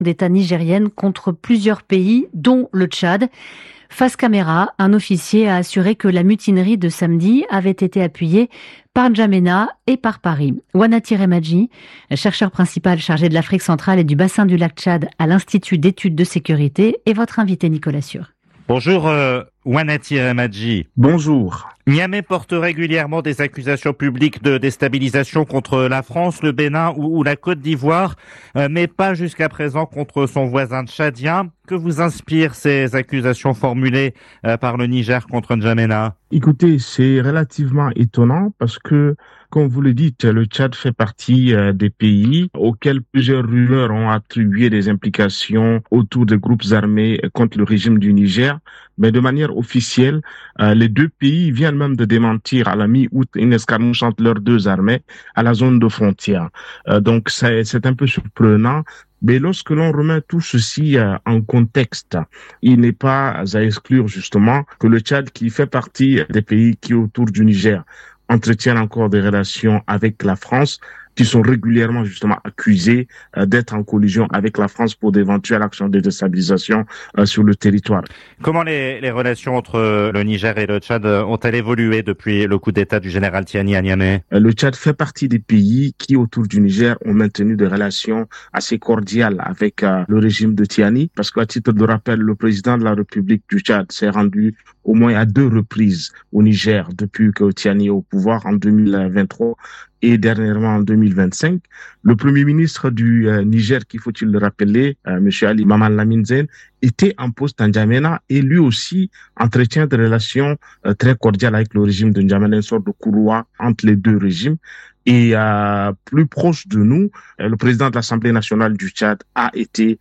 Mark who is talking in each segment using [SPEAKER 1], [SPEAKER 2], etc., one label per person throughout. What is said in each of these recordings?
[SPEAKER 1] d'État nigérienne contre plusieurs pays, dont le Tchad. Face caméra, un officier a assuré que la mutinerie de samedi avait été appuyée par N'Djamena et par Paris. Wanati Remaji, chercheur principal chargé de l'Afrique centrale et du bassin du lac Tchad à l'Institut d'études de sécurité, est votre invité Nicolas Sûr.
[SPEAKER 2] Bonjour Wanati Remaji.
[SPEAKER 3] Bonjour.
[SPEAKER 2] Niamey porte régulièrement des accusations publiques de déstabilisation contre la France, le Bénin ou la Côte d'Ivoire, mais pas jusqu'à présent contre son voisin tchadien. Que vous inspirent ces accusations formulées par le Niger contre N'Djamena?
[SPEAKER 3] Écoutez, c'est relativement étonnant parce que, comme vous le dites, le Tchad fait partie des pays auxquels plusieurs rumeurs ont attribué des implications autour des groupes armés contre le régime du Niger. Mais de manière officielle, les deux pays viennent même de démentir à la mi-août une escarmouche entre leurs deux armées à la zone de frontière. Donc c'est un peu surprenant. Mais lorsque l'on remet tout ceci en contexte, il n'est pas à exclure justement que le Tchad, qui fait partie des pays qui autour du Niger entretiennent encore des relations avec la France, qui sont régulièrement justement accusés d'être en collision avec la France pour d'éventuelles actions de déstabilisation sur le territoire.
[SPEAKER 2] Comment les relations entre le Niger et le Tchad ont-elles évolué depuis le coup d'État du général Tiani à Niamey?
[SPEAKER 3] Le Tchad fait partie des pays qui, autour du Niger, ont maintenu des relations assez cordiales avec le régime de Tiani, parce qu'à titre de rappel, le président de la République du Tchad s'est rendu au moins à 2 reprises au Niger depuis que Tiani est au pouvoir en 2023 et dernièrement en 2025. Le premier ministre du Niger, qu'il faut-il le rappeler, M. Ali Maman Lamine Zen, était en poste à N'Djamena et lui aussi entretient des relations très cordiales avec le régime de N'Djamena, une sorte de courroie entre les deux régimes. Et plus proche de nous, le président de l'Assemblée nationale du Tchad a été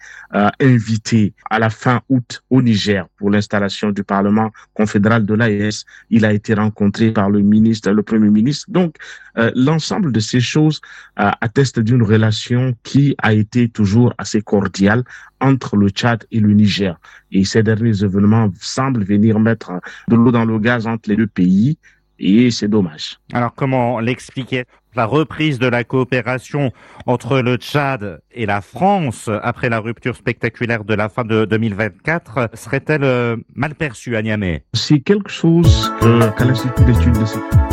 [SPEAKER 3] invité à la fin août au Niger pour l'installation du Parlement confédéral de l'AES. Il a été rencontré par le Premier ministre. Donc, l'ensemble de ces choses atteste d'une relation qui a été toujours assez cordiale entre le Tchad et le Niger. Et ces derniers événements semblent venir mettre de l'eau dans le gaz entre les deux pays. Et c'est dommage.
[SPEAKER 2] Alors comment l'expliquer? La reprise de la coopération entre le Tchad et la France après la rupture spectaculaire de la fin de 2024 serait-elle mal perçue à Niamey?
[SPEAKER 3] C'est quelque chose qu'à l'Institut d'études de sécurité